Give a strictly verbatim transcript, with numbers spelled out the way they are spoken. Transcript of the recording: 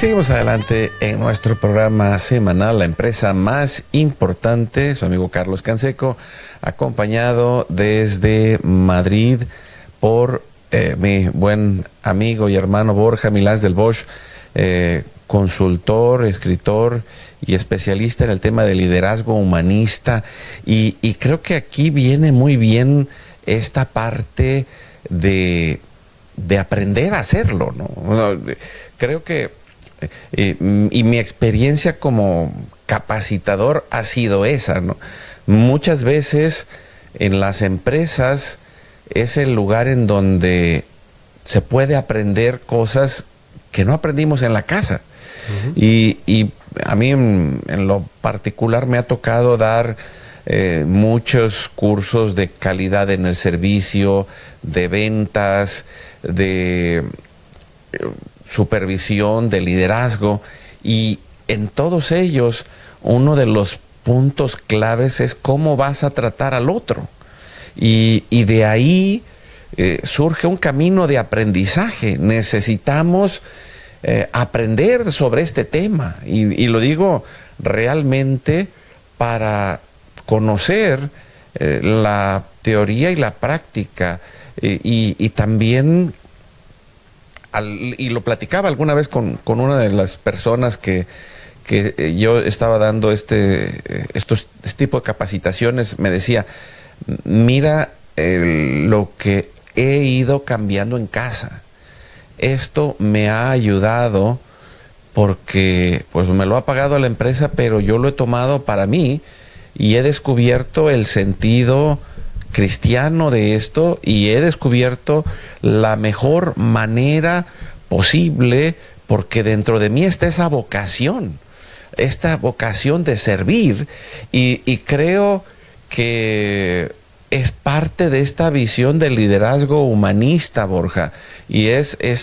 seguimos adelante en nuestro programa semanal, la empresa más importante, su amigo Carlos Canseco, acompañado desde Madrid por eh, mi buen amigo y hermano Borja Milás del Bosch, eh, consultor, escritor y especialista en el tema de liderazgo humanista. Y, y creo que aquí viene muy bien esta parte de, de aprender a hacerlo, ¿no? Creo que eh, y mi experiencia como capacitador ha sido esa, ¿no? Muchas veces en las empresas es el lugar en donde se puede aprender cosas que no aprendimos en la casa. Uh-huh. y, y a mí en, en lo particular me ha tocado dar eh, muchos cursos de calidad en el servicio, de ventas, de eh, supervisión, de liderazgo, y en todos ellos uno de los puntos claves es cómo vas a tratar al otro, y, y de ahí eh, surge un camino de aprendizaje. Necesitamos eh, aprender sobre este tema, y, y lo digo realmente para conocer eh, la teoría y la práctica, eh, y, y también Al, y lo platicaba alguna vez con, con una de las personas que, que yo estaba dando este, estos, este tipo de capacitaciones. Me decía, mira eh, lo que he ido cambiando en casa. Esto me ha ayudado porque pues me lo ha pagado la empresa, pero yo lo he tomado para mí y he descubierto el sentido cristiano de esto, y he descubierto la mejor manera posible, porque dentro de mí está esa vocación, esta vocación de servir, y, y creo que es parte de esta visión del liderazgo humanista, Borja, y es